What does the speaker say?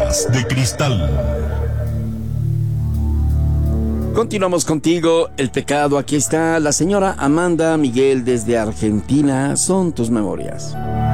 Memorias de Cristal. Continuamos contigo, el pecado. Aquí está la señora Amanda Miguel desde Argentina. Son tus memorias.